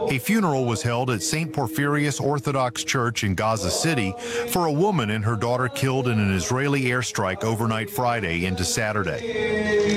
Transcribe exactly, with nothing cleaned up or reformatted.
A funeral was held at Saint Porphyrius Orthodox Church in Gaza City for a woman and her daughter killed in an Israeli airstrike overnight Friday into Saturday.